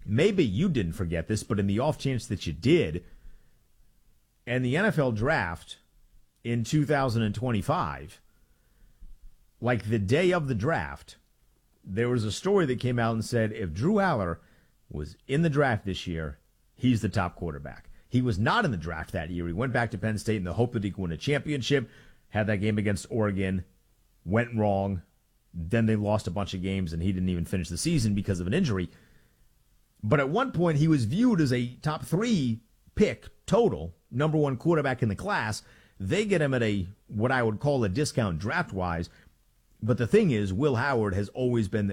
maybe you didn't forget this, but in the off chance that you did, and the NFL draft in 2025, like the day of the draft, there was a story that came out and said if Drew Aller was in the draft this year, he's the top quarterback. He was not in the draft that year. He went back to Penn State in the hope that he could win a championship, had that game against Oregon, went wrong. Then they lost a bunch of games, and he didn't even finish the season because of an injury. But at one point, he was viewed as a top 3 pick total, number 1 quarterback in the class. They get him at a what I would call a discount draft-wise. But the thing is, Drew Aller has always been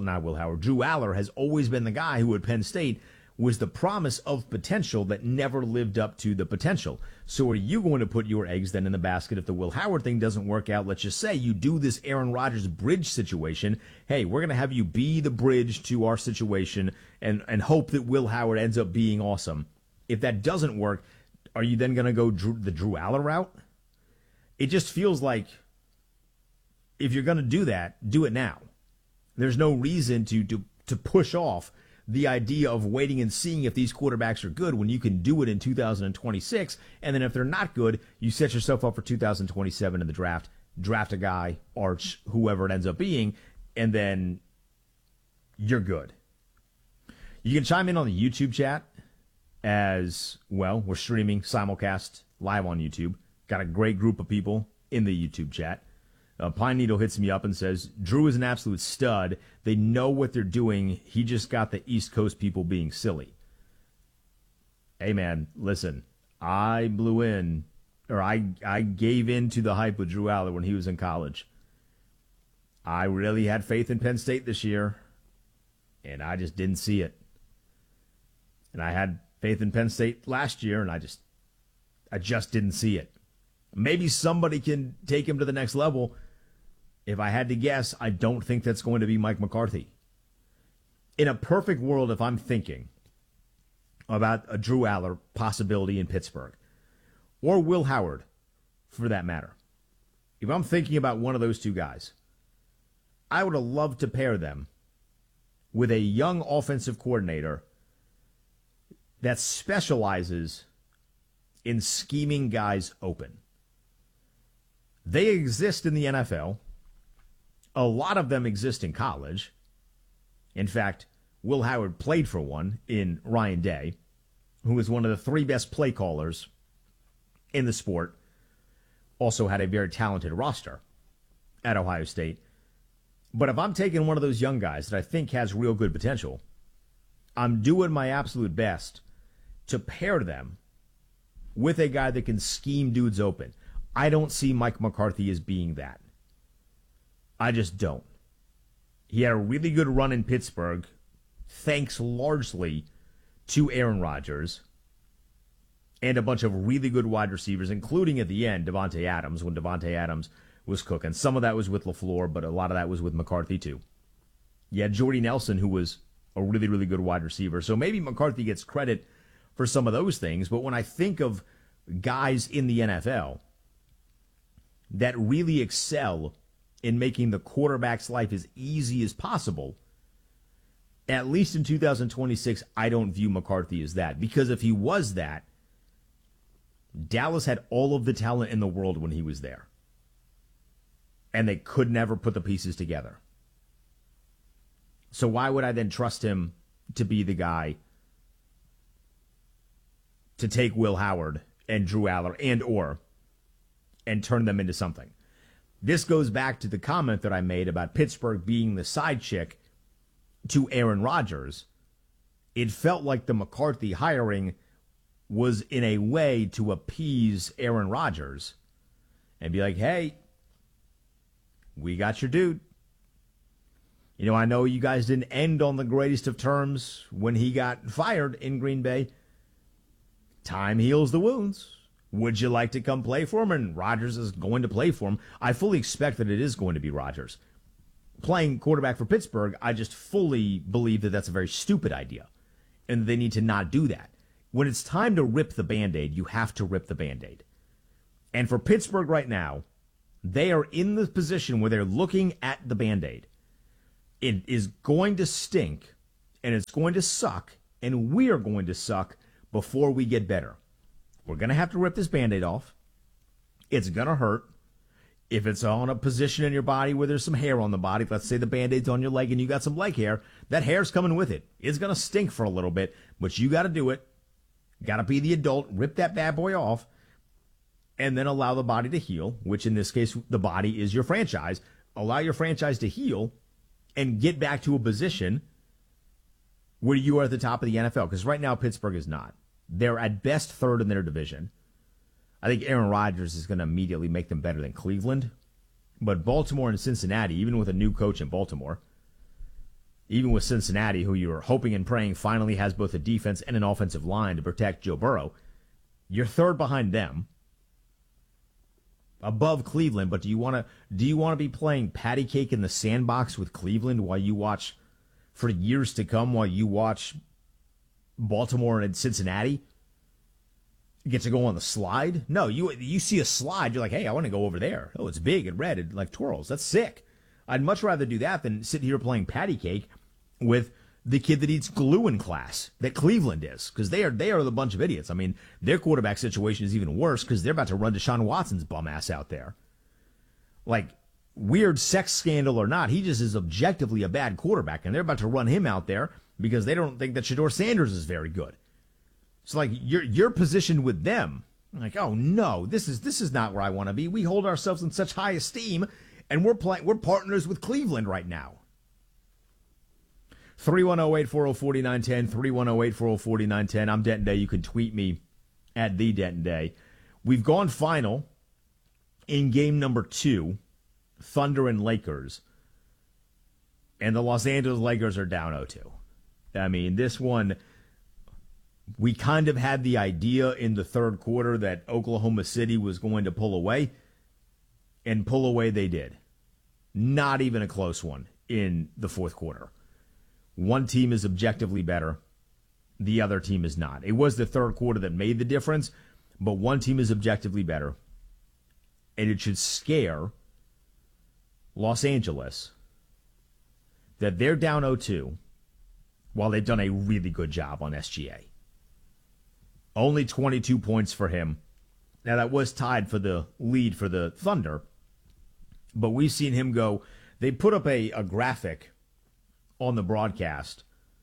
the guy who at Penn State was the promise of potential that never lived up to the potential. So are you going to put your eggs then in the basket if the Will Howard thing doesn't work out? Let's just say you do this Aaron Rodgers bridge situation. Hey, we're going to have you be the bridge to our situation and hope that Will Howard ends up being awesome. If that doesn't work, are you then going to go the Drew Aller route? It just feels like if you're going to do that, do it now. There's no reason to push off the idea of waiting and seeing if these quarterbacks are good when you can do it in 2026. And then if they're not good, you set yourself up for 2027 in the draft. Draft a guy, Arch, whoever it ends up being, and then you're good. You can chime in on the YouTube chat as well. We're streaming simulcast live on YouTube. Got a great group of people in the YouTube chat. Pine Needle hits me up and says, Drew is an absolute stud. They know what they're doing. He just got the East Coast people being silly. Hey, man, listen. I gave in to the hype with Drew Aller when he was in college. I really had faith in Penn State this year, and I just didn't see it. And I had faith in Penn State last year, and I just didn't see it. Maybe somebody can take him to the next level. If I had to guess, I don't think that's going to be Mike McCarthy. In a perfect world, if I'm thinking about a Drew Aller possibility in Pittsburgh, or Will Howard, for that matter, if I'm thinking about one of those two guys, I would have loved to pair them with a young offensive coordinator that specializes in scheming guys open. They exist in the NFL. A lot of them exist in college. In fact, Will Howard played for one in Ryan Day, who is one of the 3 best play callers in the sport. Also had a very talented roster at Ohio State. But if I'm taking one of those young guys that I think has real good potential, I'm doing my absolute best to pair them with a guy that can scheme dudes open. I don't see Mike McCarthy as being that. I just don't. He had a really good run in Pittsburgh, thanks largely to Aaron Rodgers and a bunch of really good wide receivers, including at the end, Davante Adams, when Davante Adams was cooking. Some of that was with LaFleur, but a lot of that was with McCarthy, too. You had Jordy Nelson, who was a really, really good wide receiver. So maybe McCarthy gets credit for some of those things, but when I think of guys in the NFL that really excel in making the quarterback's life as easy as possible, at least in 2026, I don't view McCarthy as that. Because if he was that, Dallas had all of the talent in the world when he was there. And they could never put the pieces together. So why would I then trust him to be the guy to take Will Howard and Drew Aller and turn them into something? This goes back to the comment that I made about Pittsburgh being the side chick to Aaron Rodgers. It felt like the McCarthy hiring was in a way to appease Aaron Rodgers and be like, hey, we got your dude. You know, I know you guys didn't end on the greatest of terms when he got fired in Green Bay. Time heals the wounds. Would you like to come play for him? And Rodgers is going to play for him. I fully expect that it is going to be Rodgers. Playing quarterback for Pittsburgh, I just fully believe that that's a very stupid idea. And they need to not do that. When it's time to rip the Band-Aid, you have to rip the Band-Aid. And for Pittsburgh right now, they are in the position where they're looking at the Band-Aid. It is going to stink, and it's going to suck and we're going to suck before we get better. We're going to have to rip this Band-Aid off. It's going to hurt. If it's on a position in your body where there's some hair on the body, let's say the Band-Aid's on your leg and you got some leg hair, that hair's coming with it. It's going to stink for a little bit, but you got to do it. Got to be the adult, rip that bad boy off, and then allow the body to heal, which in this case, the body is your franchise. Allow your franchise to heal and get back to a position where you are at the top of the NFL. Because right now, Pittsburgh is not. They're at best third in their division. I think Aaron Rodgers is going to immediately make them better than Cleveland. But Baltimore and Cincinnati, even with a new coach in Baltimore, even with Cincinnati, who you're hoping and praying finally has both a defense and an offensive line to protect Joe Burrow, you're third behind them, above Cleveland. But do you want to be playing patty cake in the sandbox with Cleveland while you watch, for years to come, while you watch Baltimore and Cincinnati get to go on the slide? No, you see a slide, you're like, hey, I want to go over there. Oh, it's big and red, it like twirls. That's sick. I'd much rather do that than sit here playing patty cake with the kid that eats glue in class that Cleveland is, because they are the bunch of idiots. I mean, their quarterback situation is even worse because they're about to run Deshaun Watson's bum ass out there. Like, weird sex scandal or not, he just is objectively a bad quarterback, and they're about to run him out there because they don't think that Shedeur Sanders is very good. So, like, you're positioned with them. Like, oh no, this is not where I want to be. We hold ourselves in such high esteem, and we're partners with Cleveland right now. 310-840-4910, 310-840-4910. I'm Denton Day. You can tweet me at the Denton Day. We've gone final in game number 2, Thunder and Lakers, and the Los Angeles Lakers are down 0-2. I mean, this one, we kind of had the idea in the third quarter that Oklahoma City was going to pull away, and pull away they did. Not even a close one in the fourth quarter. One team is objectively better. The other team is not. It was the third quarter that made the difference, but one team is objectively better. And it should scare Los Angeles that they're down 0-2 while they've done a really good job on SGA. Only 22 points for him. Now, that was tied for the lead for the Thunder, but we've seen him go. They put up a graphic on the broadcast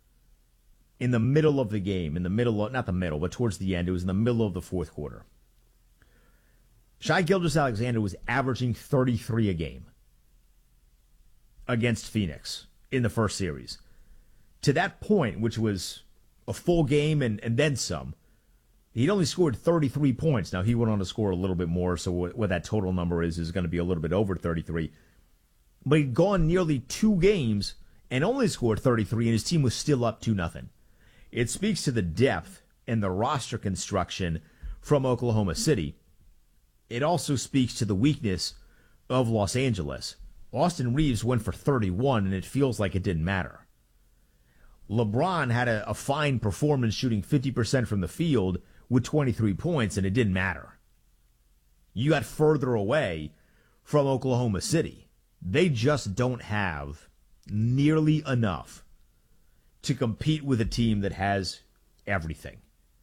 in the middle of the game, not the middle, but towards the end. It was in the middle of the fourth quarter. Shai Gilgeous-Alexander was averaging 33 a game against Phoenix in the first series. To that point, which was a full game and then some, he'd only scored 33 points. Now, he went on to score a little bit more, so what that total number is going to be a little bit over 33. But he'd gone nearly 2 games and only scored 33, and his team was still up 2-0. It speaks to the depth and the roster construction from Oklahoma City. It also speaks to the weakness of Los Angeles. Austin Reeves went for 31, and it feels like it didn't matter. LeBron had a fine performance shooting 50% from the field with 23 points, and it didn't matter. You got further away from Oklahoma City. They just don't have nearly enough to compete with a team that has everything.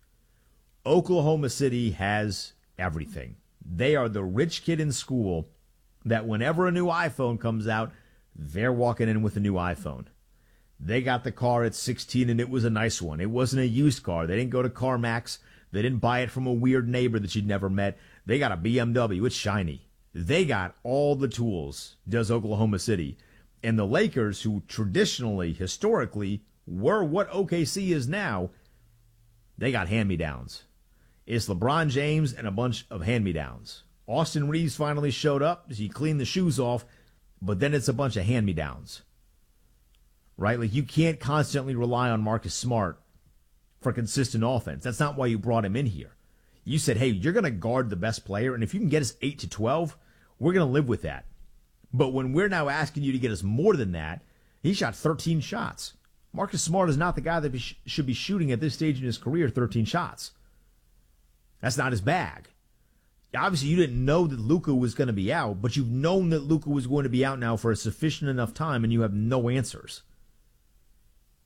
Oklahoma City has everything. They are the rich kid in school that whenever a new iPhone comes out, they're walking in with a new iPhone. They got the car at 16, and it was a nice one. It wasn't a used car. They didn't go to CarMax. They didn't buy it from a weird neighbor that you'd never met. They got a BMW. It's shiny. They got all the tools, does Oklahoma City. And the Lakers, who traditionally, historically, were what OKC is now, they got hand-me-downs. It's LeBron James and a bunch of hand-me-downs. Austin Reeves finally showed up. He cleaned the shoes off, but then it's a bunch of hand-me-downs. Right? Like, you can't constantly rely on Marcus Smart for consistent offense. That's not why you brought him in here. You said, hey, you're going to guard the best player, and if you can get us 8 to 12, we're going to live with that. But when we're now asking you to get us more than that, he shot 13 shots. Marcus Smart is not the guy that should be shooting at this stage in his career 13 shots. That's not his bag. Obviously, you didn't know that Luka was going to be out, but you've known that Luka was going to be out now for a sufficient enough time, and you have no answers.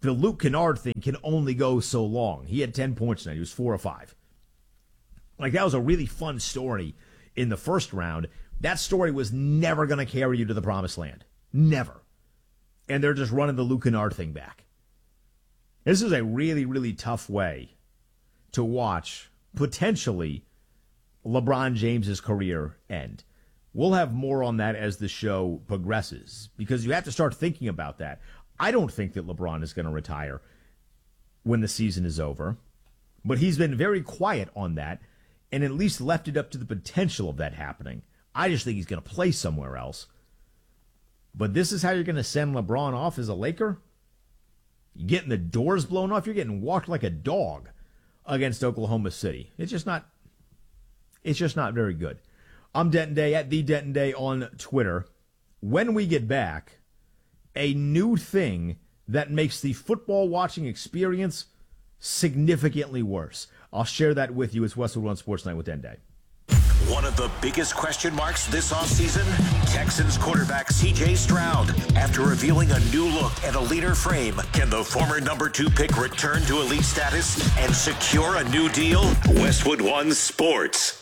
the Luke Kennard thing can only go so long. He had 10 points tonight. He was 4 or 5. Like, that was a really fun story in the first round. That story was never going to carry you to the promised land. Never. And they're just running the Luke Kennard thing back. This is a really, really tough way to watch, potentially, LeBron James's career end. We'll have more on that as the show progresses, because you have to start thinking about that. I don't think that LeBron is going to retire when the season is over, but he's been very quiet on that and at least left it up to the potential of that happening. I just think he's going to play somewhere else. But this is how you're going to send LeBron off as a Laker? You're getting the doors blown off. You're getting walked like a dog against Oklahoma City. It's just not very good. I'm Denton Day at the Denton Day on Twitter. When we get back, a new thing that makes the football watching experience significantly worse. I'll share that with you. It's Westwood One Sports Night with Denton Day. One of the biggest question marks this offseason, Texans quarterback C.J. Stroud. After revealing a new look and a leaner frame, can the former number 2 pick return to elite status and secure a new deal? Westwood One Sports.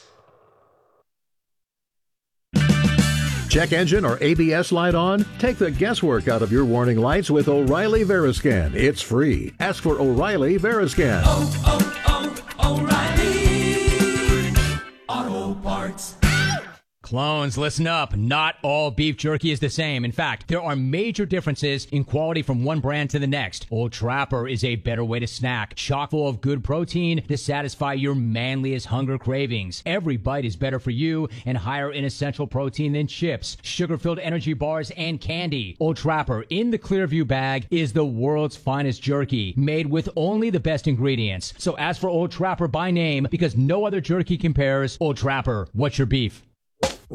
Check engine or ABS light on? Take the guesswork out of your warning lights with O'Reilly Veriscan. It's free. Ask for O'Reilly Veriscan. O'Reilly Auto Parts. Clones, listen up. Not all beef jerky is the same. In fact, there are major differences in quality from one brand to the next. Old Trapper is a better way to snack, chock full of good protein to satisfy your manliest hunger cravings. Every bite is better for you and higher in essential protein than chips, sugar-filled energy bars, and candy. Old Trapper in the Clearview bag is the world's finest jerky, made with only the best ingredients. So ask for Old Trapper by name because no other jerky compares. Old Trapper, what's your beef?